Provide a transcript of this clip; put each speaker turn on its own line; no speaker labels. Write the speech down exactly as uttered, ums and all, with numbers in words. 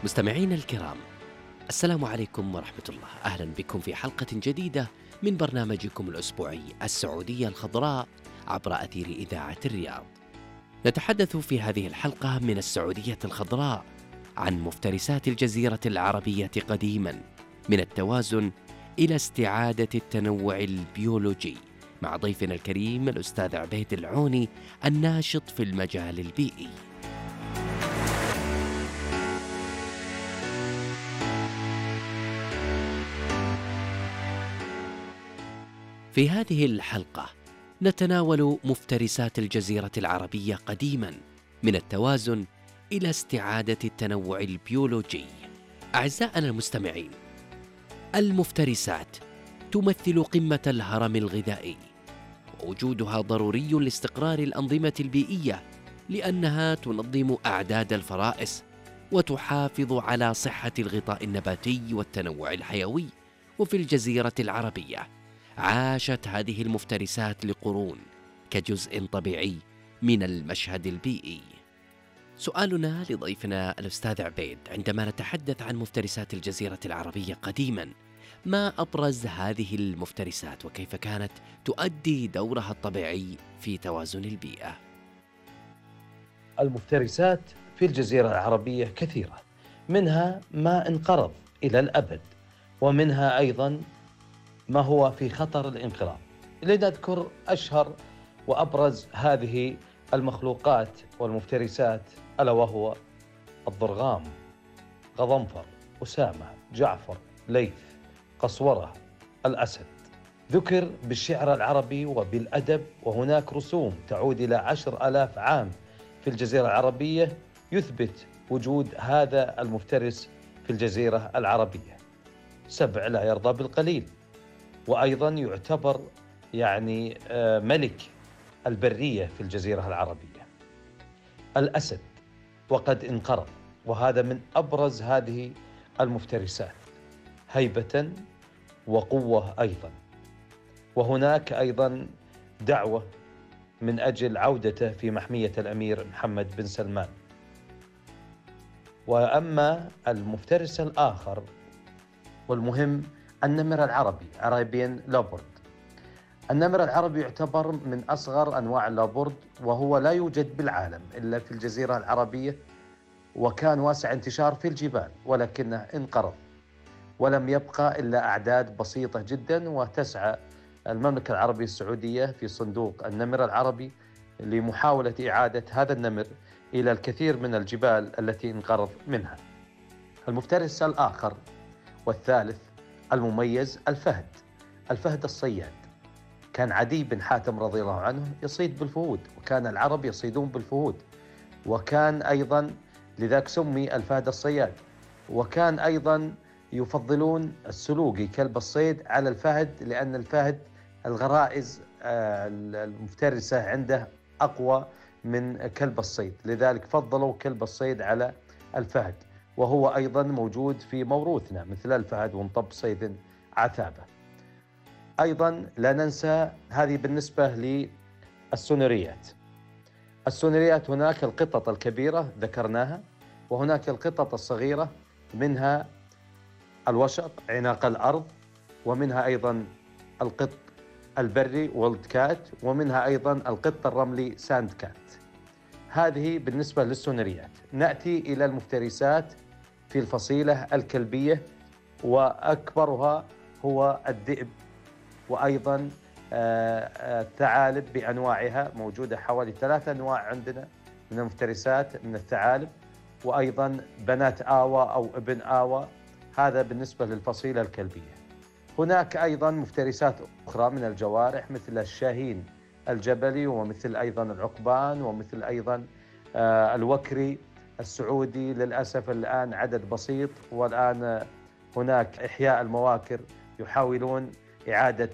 مستمعينا الكرام، السلام عليكم ورحمة الله. أهلا بكم في حلقة جديدة من برنامجكم الأسبوعي السعودية الخضراء عبر أثير إذاعة الرياض. نتحدث في هذه الحلقة من السعودية الخضراء عن مفترسات الجزيرة العربية قديما، من التوازن إلى استعادة التنوع البيولوجي، مع ضيفنا الكريم الأستاذ عبيد العوني الناشط في المجال البيئي. في هذه الحلقة نتناول مفترسات الجزيرة العربية قديما، من التوازن إلى استعادة التنوع البيولوجي. أعزائنا المستمعين، المفترسات تمثل قمة الهرم الغذائي، ووجودها ضروري لاستقرار الأنظمة البيئية، لأنها تنظم أعداد الفرائس وتحافظ على صحة الغطاء النباتي والتنوع الحيوي. وفي الجزيرة العربية عاشت هذه المفترسات لقرون كجزء طبيعي من المشهد البيئي. سؤالنا لضيفنا الأستاذ عبيد: عندما نتحدث عن مفترسات الجزيرة العربية قديما، ما أبرز هذه المفترسات وكيف كانت تؤدي دورها الطبيعي في توازن البيئة؟
المفترسات في الجزيرة العربية كثيرة، منها ما انقرض إلى الأبد، ومنها أيضا ما هو في خطر الانقراض. لنذكر أشهر وأبرز هذه المخلوقات والمفترسات، ألا وهو الضرغام، غضنفر، أسامة، جعفر، ليث، قصورة، الأسد. ذكر بالشعر العربي وبالأدب، وهناك رسوم تعود إلى عشر آلاف عام في الجزيرة العربية يثبت وجود هذا المفترس في الجزيرة العربية. سبع لا يرضى بالقليل، وأيضا يعتبر يعني ملك البرية في الجزيرة العربية. الأسد وقد انقرض، وهذا من أبرز هذه المفترسات هيبة وقوة أيضا. وهناك أيضا دعوة من أجل عودته في محمية الأمير محمد بن سلمان. وأما المفترس الآخر والمهم النمر العربي، عربيان لوبرد. النمر العربي يعتبر من أصغر أنواع اللوبرد، وهو لا يوجد بالعالم إلا في الجزيرة العربية، وكان واسع انتشار في الجبال، ولكنه انقرض ولم يبقى إلا أعداد بسيطة جدا. وتسعى المملكة العربية السعودية في صندوق النمر العربي لمحاولة إعادة هذا النمر إلى الكثير من الجبال التي انقرض منها. المفترس الآخر والثالث المميز الفهد، الفهد الصياد. كان عدي بن حاتم رضي الله عنه يصيد بالفهود، وكان العرب يصيدون بالفهود، وكان أيضا لذلك سمي الفهد الصياد. وكان أيضا يفضلون السلوقي كلب الصيد على الفهد، لأن الفهد الغرائز المفترسة عنده أقوى من كلب الصيد، لذلك فضلوا كلب الصيد على الفهد. وهو أيضا موجود في موروثنا مثل الفهد ونطب صيد عتابة. أيضا لا ننسى هذه بالنسبة للسونريات. السونريات هناك القطط الكبيرة ذكرناها، وهناك القطط الصغيرة، منها الوشق عناق الأرض، ومنها أيضا القط البري وولد كات، ومنها أيضا القط الرملي ساند كات. هذه بالنسبة للسونريات. نأتي إلى المفترسات في الفصيلة الكلبية، وأكبرها هو الذئب، وأيضا الثعالب بأنواعها موجودة، حوالي ثلاث أنواع عندنا من المفترسات من الثعالب، وأيضا بنات آوى أو ابن آوى. هذا بالنسبة للفصيلة الكلبية. هناك أيضا مفترسات أخرى من الجوارح مثل الشاهين الجبلي، ومثل أيضا العقبان، ومثل أيضا الوكري السعودي. للأسف الآن عدد بسيط، والآن هناك إحياء المواكر يحاولون إعادة